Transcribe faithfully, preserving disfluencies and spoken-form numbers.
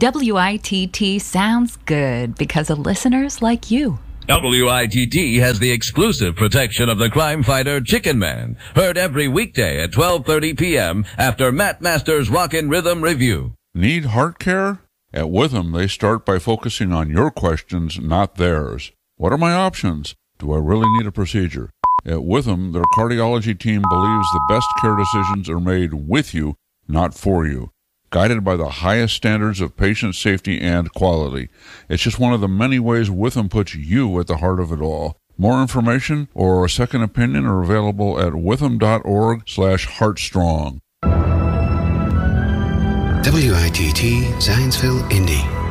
W I T T sounds good because of listeners like you. W I T T has the exclusive protection of the crime fighter Chicken Man. Heard every weekday at twelve thirty p.m. after Matt Masters' Rockin' Rhythm Review. Need heart care? At Witham, they start by focusing on your questions, not theirs. What are my options? Do I really need a procedure? At Witham, their cardiology team believes the best care decisions are made with you, not for you, guided by the highest standards of patient safety and quality. It's just one of the many ways Witham puts you at the heart of it all. More information or a second opinion are available at witham.org slash heartstrong. W I T T Zionsville, Indy.